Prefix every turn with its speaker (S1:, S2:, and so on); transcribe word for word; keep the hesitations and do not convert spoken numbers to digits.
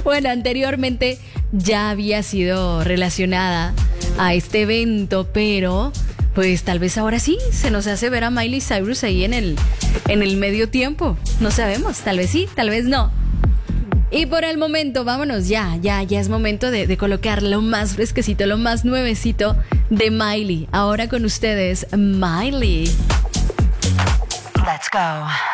S1: Bueno, anteriormente ya había sido relacionada a este evento, pero pues tal vez ahora sí se nos hace ver a Miley Cyrus ahí en el, en el medio tiempo. No sabemos, tal vez sí, tal vez no. Y por el momento, vámonos ya, ya, ya es momento de, de colocar lo más fresquecito, lo más nuevecito de Miley. Ahora con ustedes, Miley.
S2: Let's go.